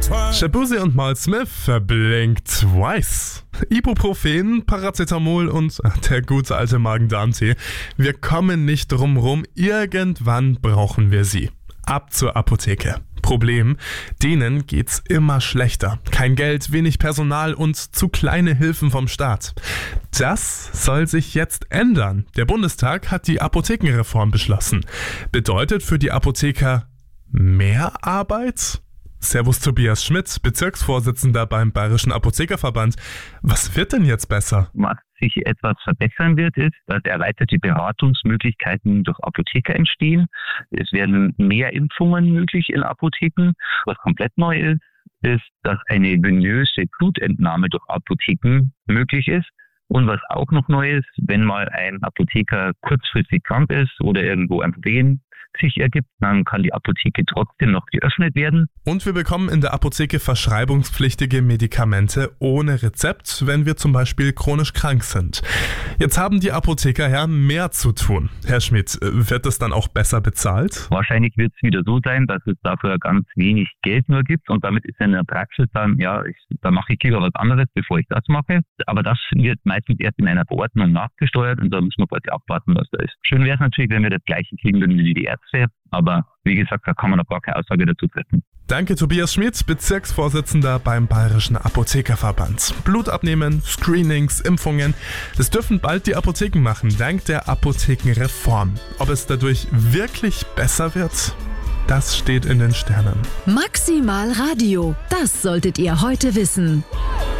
Shabuzi und Mal Smith verblinkt twice. Ibuprofen, Paracetamol und der gute alte Magen-Darm-Tee. Wir kommen nicht drum rum, irgendwann brauchen wir sie. Ab zur Apotheke. Problem, denen geht's immer schlechter. Kein Geld, wenig Personal und zu kleine Hilfen vom Staat. Das soll sich jetzt ändern. Der Bundestag hat die Apothekenreform beschlossen. Bedeutet für die Apotheker mehr Arbeit? Servus Tobias Schmidt, Bezirksvorsitzender beim Bayerischen Apothekerverband. Was wird denn jetzt besser? Was sich etwas verbessern wird, ist, dass erweiterte Beratungsmöglichkeiten durch Apotheker entstehen. Es werden mehr Impfungen möglich in Apotheken. Was komplett neu ist, dass eine venöse Blutentnahme durch Apotheken möglich ist. Und was auch noch neu ist, wenn mal ein Apotheker kurzfristig krank ist oder irgendwo ein Problem sich ergibt, dann kann die Apotheke trotzdem noch geöffnet werden. Und wir bekommen in der Apotheke verschreibungspflichtige Medikamente ohne Rezept, wenn wir zum Beispiel chronisch krank sind. Jetzt haben die Apotheker ja mehr zu tun. Herr Schmidt, wird das dann auch besser bezahlt? Wahrscheinlich wird es wieder so sein, dass es dafür ganz wenig Geld nur gibt und damit ist in der Praxis dann, da mache ich lieber was anderes, bevor ich das mache. Aber das wird meistens erst in einer Verordnung nachgesteuert und da müssen wir quasi abwarten, was da ist. Schön wäre es natürlich, wenn wir das Gleiche kriegen würden wie die Ärzte, aber wie gesagt, da kann man noch gar keine Aussage dazu treffen. Danke Tobias Schmidt, Bezirksvorsitzender beim Bayerischen Apothekerverband. Blut abnehmen, Screenings, Impfungen, das dürfen bald die Apotheken machen, dank der Apothekenreform. Ob es dadurch wirklich besser wird? Das steht in den Sternen. Maximal Radio, das solltet ihr heute wissen.